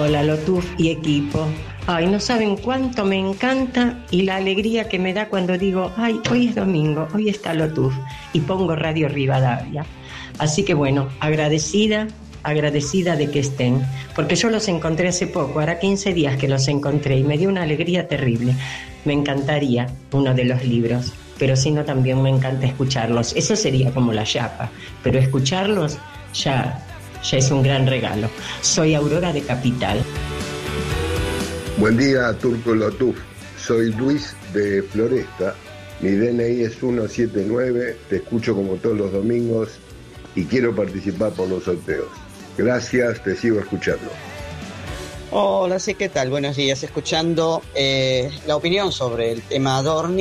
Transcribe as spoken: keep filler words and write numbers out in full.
Hola Lotuf y equipo. Ay, no saben cuánto me encanta y la alegría que me da cuando digo, ay, hoy es domingo, hoy está Lotuf y pongo Radio Rivadavia. Así que bueno, agradecida, agradecida de que estén, porque yo los encontré hace poco, hará quince días que los encontré y me dio una alegría terrible. Me encantaría uno de los libros, pero si no también me encanta escucharlos. Eso sería como la chapa, pero escucharlos ya, ya es un gran regalo. Soy Aurora de Capital. Buen día, Turco Lotuf. Soy Luis de Floresta. Mi D N I es ciento setenta y nueve. Te escucho como todos los domingos y quiero participar por los sorteos. Gracias, te sigo escuchando. Hola, sí, ¿qué tal? Buenos días. Escuchando eh, la opinión sobre el tema Adorni.